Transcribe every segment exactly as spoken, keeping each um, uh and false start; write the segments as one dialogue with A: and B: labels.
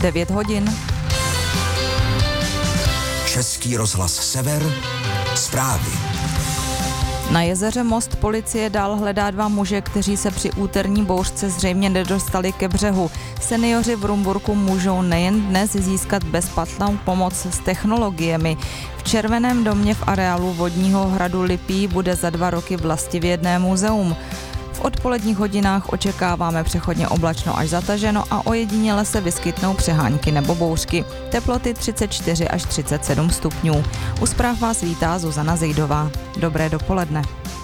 A: devět hodin.
B: Český rozhlas Sever, zprávy.
A: Na jezeře Most policie dál hledá dva muže, kteří se při úterní bouřce zřejmě nedostali ke břehu. Seniori v Rumburku můžou nejen dnes získat bezplatnou pomoc s technologiemi. V Červeném domě v areálu vodního hradu Lipí bude za dva roky vlastivědné muzeum. V odpoledních hodinách očekáváme přechodně oblačno až zataženo a ojediněle se vyskytnou přehánky nebo bouřky. Teploty třicet čtyři až třicet sedm stupňů. U zpráv vás vítá Zuzana Zejdová. Dobré dopoledne.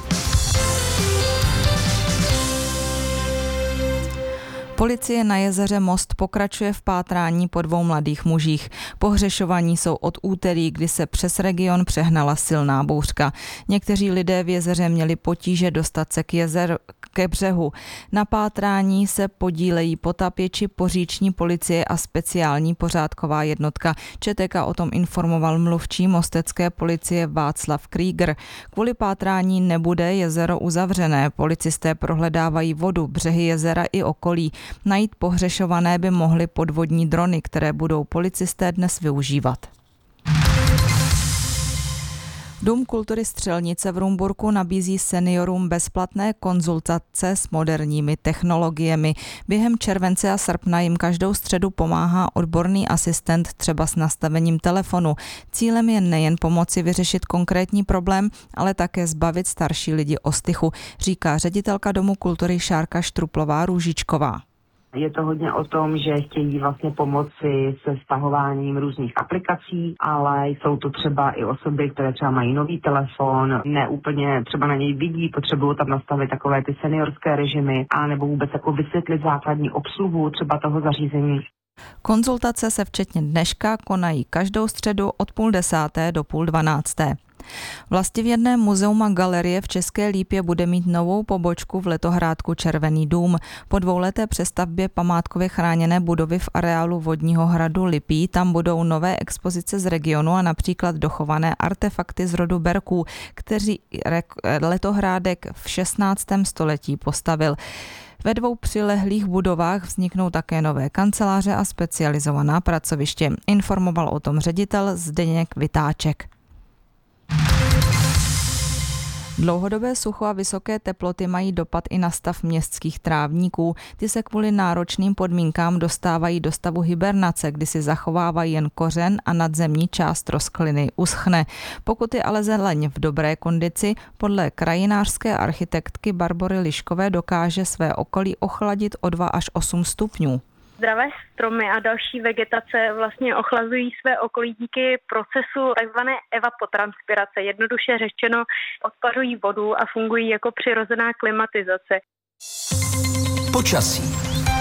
A: Policie na jezeře Most pokračuje v pátrání po dvou mladých mužích. Pohřešovaní jsou od úterý, kdy se přes region přehnala silná bouřka. Někteří lidé v jezeře měli potíže dostat se k jezer, ke břehu. Na pátrání se podílejí potapěči, poříční policie a speciální pořádková jednotka. ČTK o tom informoval mluvčí mostecké policie Václav Krieger. Kvůli pátrání nebude jezero uzavřené. Policisté prohledávají vodu, břehy jezera i okolí. Najít pohřešované by mohly podvodní drony, které budou policisté dnes využívat. Dům kultury Střelnice v Rumburku nabízí seniorům bezplatné konzultace s moderními technologiemi. Během července a srpna jim každou středu pomáhá odborný asistent třeba s nastavením telefonu. Cílem je nejen pomoci vyřešit konkrétní problém, ale také zbavit starší lidi ostychu, říká ředitelka Domu kultury Šárka Štruplová Růžičková.
C: Je to hodně o tom, že chtějí vlastně pomoci se stahováním různých aplikací, ale jsou to třeba i osoby, které třeba mají nový telefon, neúplně třeba na něj vidí, potřebují tam nastavit takové ty seniorské režimy, a nebo vůbec jako vysvětlit základní obsluhu třeba toho zařízení.
A: Konzultace se včetně dneška konají každou středu od půl desáté do půl dvanácté. Vlastivědné muzeum a galerie v České Lípě bude mít novou pobočku v letohrádku Červený dům. Po dvouleté přestavbě památkově chráněné budovy v areálu vodního hradu Lipí tam budou nové expozice z regionu a například dochované artefakty z rodu Berků, kteří letohrádek v šestnáctém století postavil. Ve dvou přilehlých budovách vzniknou také nové kanceláře a specializovaná pracoviště. Informoval o tom ředitel Zdeněk Vytáček. Dlouhodobé sucho a vysoké teploty mají dopad i na stav městských trávníků. Ty se kvůli náročným podmínkám dostávají do stavu hibernace, kdy si zachovávají jen kořen a nadzemní část rostliny uschne. Pokud je ale zeleň v dobré kondici, podle krajinářské architektky Barbory Liškové dokáže své okolí ochladit o dva až osm stupňů.
D: Zdravé stromy a další vegetace vlastně ochlazují své okolí díky procesu takzvané evapotranspirace. Jednoduše řečeno, odpařují vodu a fungují jako přirozená klimatizace.
B: Počasí.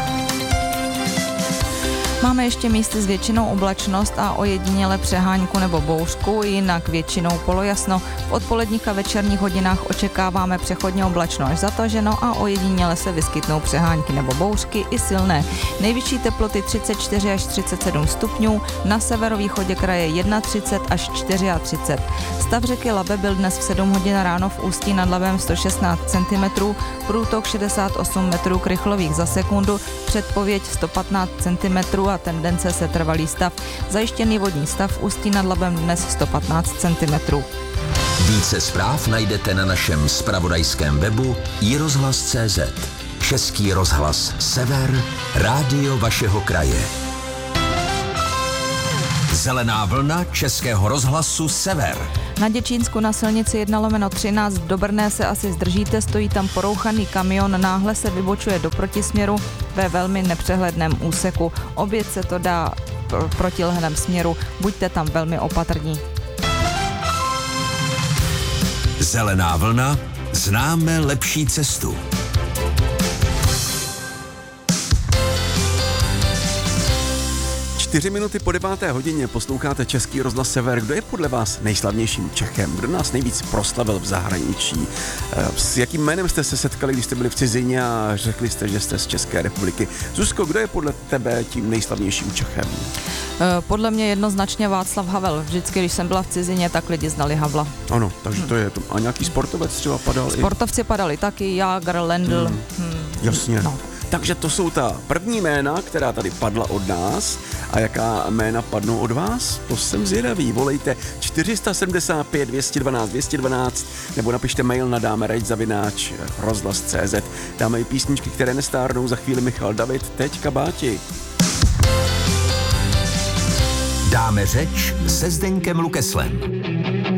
A: Máme ještě místy s většinou oblačnost a ojediněle přehánku nebo bouřku, jinak většinou polojasno. V odpoledních a večerních hodinách očekáváme přechodně oblačno až zataženo a ojediněle se vyskytnou přehánky nebo bouřky i silné. Nejvyšší teploty třicet čtyři až třicet sedm stupňů, na severovýchodě kraje třicet jedna až třicet čtyři. Stav řeky Labe byl dnes v sedm hodin ráno v Ústí nad Labem sto šestnáct centimetrů, průtok šedesát osm metrů krychlových za sekundu, předpověď sto patnáct centimetrů a tendence se trvalý stav. Zajištěný vodní stav v Ústí nad Labem dnes sto patnáct centimetrů.
B: Více zpráv najdete na našem zpravodajském webu i rozhlas tečka cé zet. Český rozhlas Sever, rádio vašeho kraje. Zelená vlna Českého rozhlasu Sever.
A: Na Děčínsku na silnici jedna lomeno třináct do Brné se asi zdržíte, stojí tam porouchaný kamion, náhle se vybočuje do protisměru ve velmi nepřehledném úseku. Obět se to dá v protilehlém směru, buďte tam velmi opatrní.
B: Zelená vlna, známe lepší cestu.
E: Čtyři minuty po deváté hodině posloucháte Český rozhlas Sever. Kdo je podle vás nejslavnějším Čechem? Kdo nás nejvíc proslavil v zahraničí? S jakým jménem jste se setkali, když jste byli v cizině a řekli jste, že jste z České republiky? Zuzko, kdo je podle tebe tím nejslavnějším Čechem?
A: Podle mě jednoznačně Václav Havel. Vždycky, když jsem byla v cizině, tak lidi znali Havla.
E: Ano, takže hmm. to je to. A nějaký sportovec třeba padal?
A: Sportovci i... padali taky, Jágr, Lendl. Hmm.
E: Hmm. Jasně. No. Takže to jsou ta první jména, která tady padla od nás. A jaká jména padnou od vás? To jsem zvědavý. Volejte čtyři sedm pět dvě jedna dva dvě jedna dva nebo napište mail na dáme zavináč rozhlas tečka cé zet. Dáme i písničky, které nestárnou. Za chvíli Michal David, teď kabáti.
B: Dáme řeč se Zdeňkem Lukeslem.